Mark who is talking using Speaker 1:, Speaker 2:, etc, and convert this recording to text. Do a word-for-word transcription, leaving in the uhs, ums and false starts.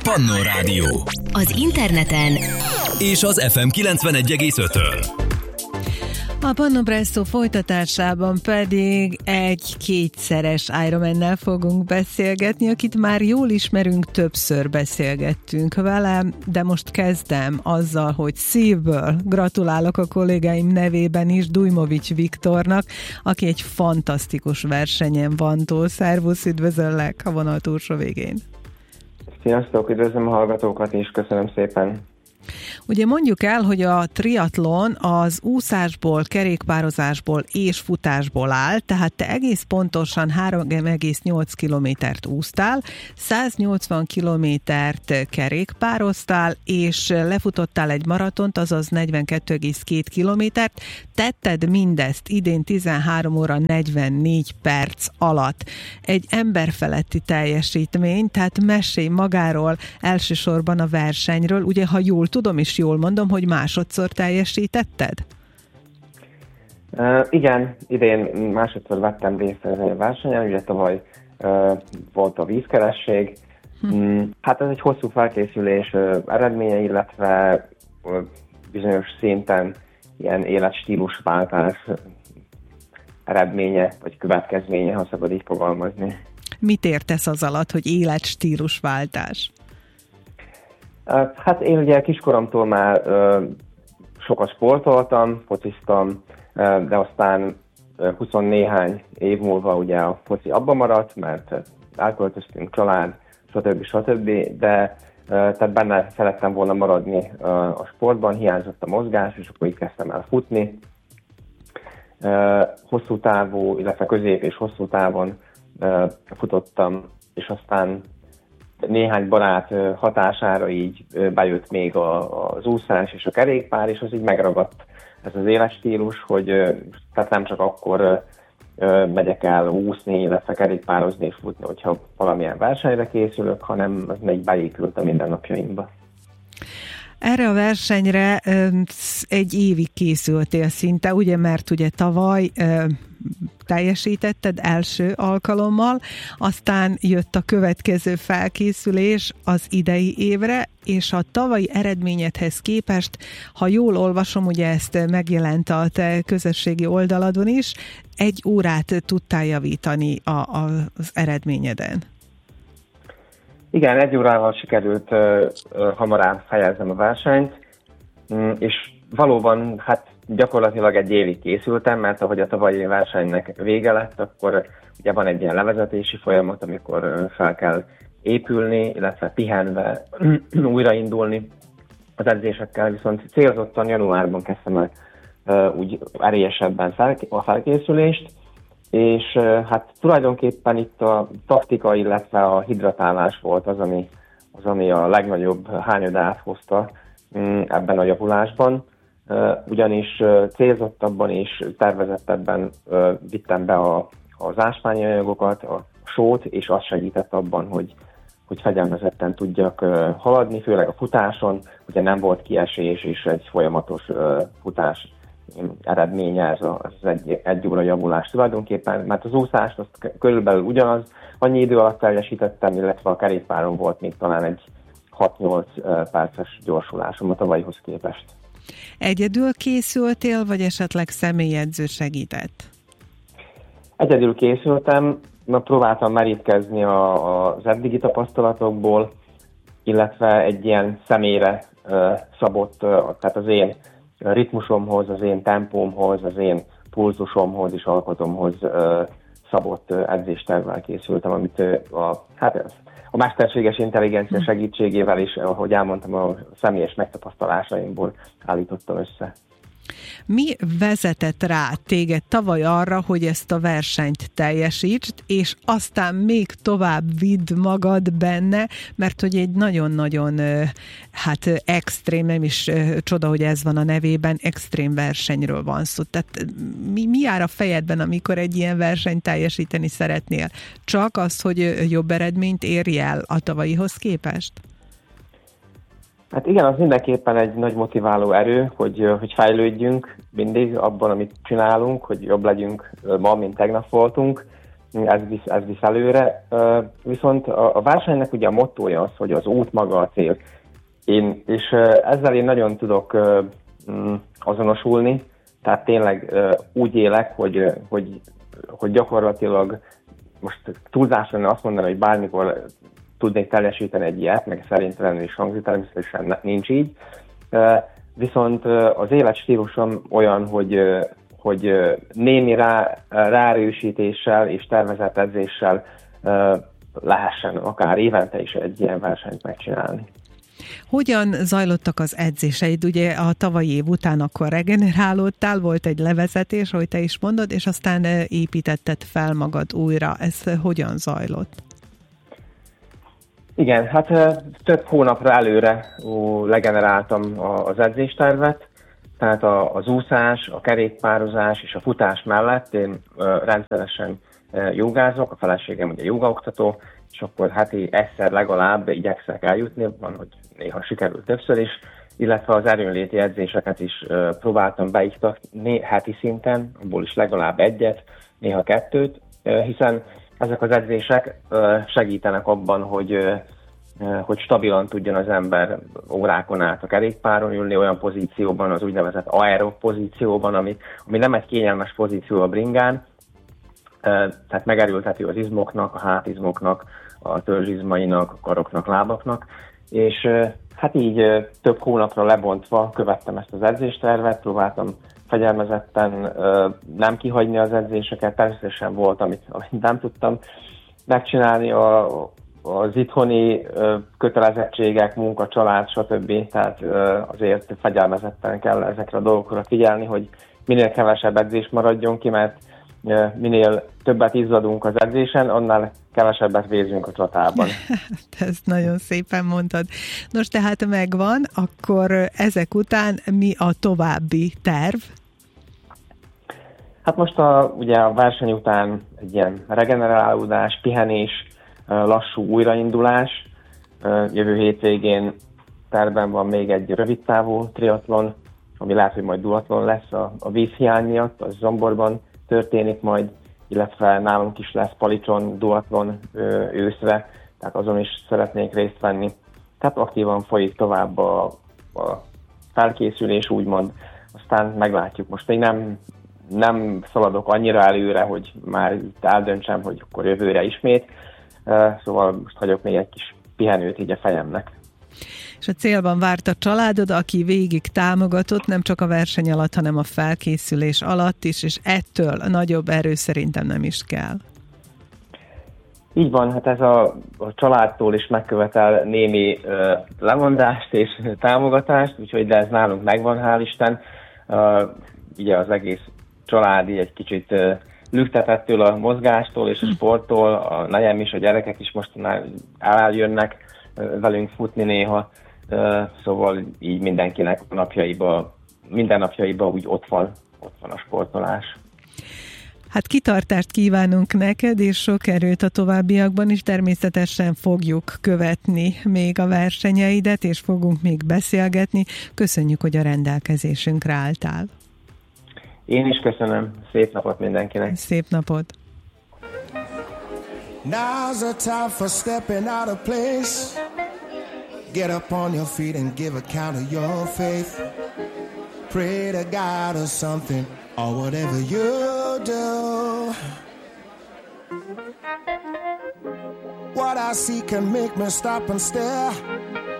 Speaker 1: Pannó Rádió.
Speaker 2: Az interneten
Speaker 1: És az ef em kilencvenegy egész ötön.
Speaker 3: A Pannó Presszó folytatásában pedig egy kétszeres Ironmannel fogunk beszélgetni, akit már jól ismerünk, többször beszélgettünk vele, de most kezdem azzal, hogy szívből gratulálok a kollégáim nevében is Dujmovics Viktornak, aki egy fantasztikus versenyen van túl. Szervusz, üdvözöllek a vonal túlsó végén.
Speaker 4: Sziasztok, üdvözlöm a hallgatókat, és köszönöm szépen.
Speaker 3: Ugye mondjuk el, hogy a triatlon az úszásból, kerékpározásból és futásból áll, tehát te egész pontosan három egész nyolc kilométert úsztál, száznyolcvan kilométert kerékpároztál, és lefutottál egy maratont, azaz negyvenkettő egész két kilométert. Tetted mindezt idén tizenhárom óra negyvennégy perc alatt. Egy emberfeletti teljesítmény, tehát mesélj magáról, elsősorban a versenyről. Ugye, ha jól tudom, és jól mondom, hogy másodszor teljesítetted?
Speaker 4: Uh, igen, idén másodszor vettem részt a versenyen, ugye tavaly uh, volt a vízkeresség. Hm. Um, hát ez egy hosszú felkészülés uh, eredménye, illetve uh, bizonyos szinten ilyen életstílusváltás uh, eredménye, vagy következménye, ha szabad így fogalmazni.
Speaker 3: Mit értesz az alatt, hogy életstílusváltás?
Speaker 4: Hát én ugye kiskoromtól már uh, sokat sportoltam, fociztam, uh, de aztán uh, huszonnéhány év múlva ugye a foci abba maradt, mert uh, elköltöztünk, család, stb. stb. De uh, tehát benne szerettem volna maradni uh, a sportban, hiányzott a mozgás, és akkor így kezdtem el futni. Uh, hosszú távú, illetve közép és hosszú távon uh, futottam, és aztán néhány barát hatására így bejött még az úszás és a kerékpár, és az így megragadt ez az életstílus, hogy tehát nem csak akkor megyek el úszni, illetve kerékpározni és futni, hogyha valamilyen versenyre készülök, hanem az még beépült a mindennapjaimba.
Speaker 3: Erre a versenyre egy évig készültél szinte, ugye, mert ugye tavaly teljesítetted első alkalommal, aztán jött a következő felkészülés az idei évre, és a tavalyi eredményedhez képest, ha jól olvasom, ugye ezt megjelent a te közösségi oldaladon is, egy órát tudtál javítani a, a, az eredményeden.
Speaker 4: Igen, egy órával sikerült uh, uh, hamarabb fejeznem a versenyt, mm, és valóban hát gyakorlatilag egy évig készültem, mert ahogy a tavalyi versenynek vége lett, akkor ugye van egy ilyen levezetési folyamat, amikor uh, fel kell épülni, illetve pihenve újraindulni az edzésekkel, viszont célzottan januárban kezdtem el uh, úgy erélyesebben fel, a felkészülést, és hát tulajdonképpen itt a taktika, illetve a hidratálás volt az, ami, az, ami a legnagyobb hányadát hozta ebben a javulásban, ugyanis célzottabban és tervezettebben vittem be a, az ásványi anyagokat, a sót, és az segített abban, hogy, hogy fegyelmezetten tudjak haladni, főleg a futáson, ugye nem volt kiesés és egy folyamatos futás eredménye ez az egy, egy óra javulás tulajdonképpen, mert az úszást azt körülbelül ugyanaz, annyi idő alatt teljesítettem, illetve a kerékpáron volt még talán egy hat-nyolc perces gyorsulásom a tavalyhoz képest.
Speaker 3: Egyedül készültél, vagy esetleg személyedző segített?
Speaker 4: Egyedül készültem, na, próbáltam merítkezni a, az eddigi tapasztalatokból, illetve egy ilyen személyre uh, szabott, uh, tehát az én ritmusomhoz, az én tempómhoz, az én pulzusomhoz és alkotomhoz uh, szabott uh, edzéstervvel készültem, amit uh, a, hát, a mesterséges intelligencia segítségével is, ahogy elmondtam, a személyes megtapasztalásaimból állítottam össze.
Speaker 3: Mi vezetett rá téged tavaly arra, hogy ezt a versenyt teljesítsd, és aztán még tovább vidd magad benne, mert hogy egy nagyon-nagyon hát extrém, nem is csoda, hogy ez van a nevében, extrém versenyről van szó. Tehát mi, mi jár a fejedben, amikor egy ilyen versenyt teljesíteni szeretnél? Csak az, hogy jobb eredményt érj el a tavalyihoz képest?
Speaker 4: Hát igen, az mindenképpen egy nagy motiváló erő, hogy, hogy fejlődjünk mindig abban, amit csinálunk, hogy jobb legyünk ma, mint tegnap voltunk. ez visz, ez visz előre. Viszont a, a versenynek ugye a mottója az, hogy az út maga a cél. Én, és ezzel én nagyon tudok azonosulni, tehát tényleg úgy élek, hogy, hogy, hogy gyakorlatilag most túlzás lenne azt mondani, hogy bármikor tudnék teljesíteni egy ilyet, meg szerintem is hangzik, természetesen nincs így. Viszont az életstílusom olyan, hogy, hogy némi rá, ráerősítéssel és tervezett edzéssel lehessen akár évente is egy ilyen versenyt megcsinálni.
Speaker 3: Hogyan zajlottak az edzéseid? Ugye a tavalyi év után akkor regenerálódtál, volt egy levezetés, ahogy te is mondod, és aztán építetted fel magad újra. Ez hogyan zajlott?
Speaker 4: Igen, hát több hónapra előre ó, legeneráltam az edzéstervet, tehát az úszás, a kerékpározás és a futás mellett én rendszeresen jogázok, a feleségem ugye jogaoktató, és akkor heti egyszer legalább igyekszek eljutni, van, hogy néha sikerült többször is, illetve az erőnléti edzéseket is próbáltam beiktatni heti szinten, abból is legalább egyet, néha kettőt, hiszen ezek az edzések segítenek abban, hogy, hogy stabilan tudjon az ember órákon át a kerékpáron ülni, olyan pozícióban, az úgynevezett aerob pozícióban, ami, ami nem egy kényelmes pozíció a bringán, tehát megerőlteti az izmoknak, a hátizmoknak, a törzsizmainak, a karoknak, lábaknak, és hát így több hónapra lebontva követtem ezt az edzéstervet, próbáltam fegyelmezetten nem kihagyni az edzéseket, természetesen volt, amit, amit nem tudtam megcsinálni, a, az itthoni kötelezettségek, munka, család, stb. Tehát azért fegyelmezetten kell ezekre a dolgokra figyelni, hogy minél kevesebb edzés maradjon ki, mert minél többet izzadunk az edzésen, annál kevesebbet vézünk a csatában.
Speaker 3: Ezt nagyon szépen mondtad. Nos, tehát megvan, akkor ezek után mi a további terv?
Speaker 4: Hát most a, ugye a verseny után egy ilyen regenerálódás, pihenés, lassú újraindulás. Jövő hétvégén tervben van még egy rövidtávú triatlon, ami lehet, hogy majd duatlon lesz a, a vízhiány miatt, az Zomborban történik majd, illetve nálunk is lesz Palicson duatlon őszre, tehát azon is szeretnék részt venni. Tehát aktívan folyik tovább a, a felkészülés, úgymond, aztán meglátjuk. Most még nem, nem szaladok annyira előre, hogy már itt eldöntsem, hogy akkor jövőre ismét, szóval most hagyok még egy kis pihenőt így a fejemnek.
Speaker 3: És a célban várt a családod, aki végig támogatott, nem csak a verseny alatt, hanem a felkészülés alatt is, és ettől nagyobb erő szerintem nem is kell.
Speaker 4: Így van, hát ez a, a családtól is megkövetel némi uh, lemondást és támogatást, úgyhogy de ez nálunk megvan, hál' Isten. Uh, ugye az egész család így egy kicsit uh, lüktetettől a mozgástól és a sporttól, a nagyem is, a gyerekek is most eljönnek uh, velünk futni néha, uh, szóval így mindenkinek napjaiba, minden napjaiba úgy ott van, ott van a sportolás.
Speaker 3: Hát kitartást kívánunk neked, és sok erőt a továbbiakban is. Természetesen fogjuk követni még a versenyeidet, és fogunk még beszélgetni. Köszönjük, hogy a rendelkezésünkre álltál.
Speaker 4: Én is köszönöm. Szép napot mindenkinek.
Speaker 3: Szép napot.
Speaker 5: Now's the time for stepping out of place. Get up on your feet and give account of your faith. Pray to God or something, or whatever you do. What I see can make me stop and stare.